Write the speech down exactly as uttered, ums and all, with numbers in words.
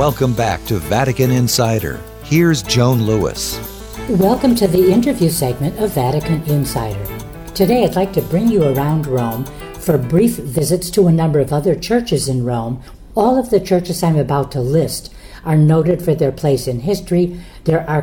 Welcome back to Vatican Insider. Here's Joan Lewis. Welcome to the interview segment of Vatican Insider. Today I'd like to bring you around Rome for brief visits to a number of other churches in Rome. All of the churches I'm about to list are noted for their place in history, their